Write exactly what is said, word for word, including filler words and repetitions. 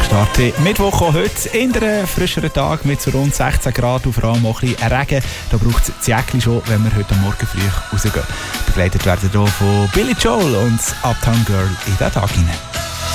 Starte Mittwoch auch heute in einem frischeren Tag mit so rund sechzehn Grad und vor allem auch ein bisschen Regen. Da braucht es das Jäckchen schon, wenn wir heute Morgen früh rausgehen. Begleitet werden hier von Billy Joel und Uptown Girl in den Tag hinein.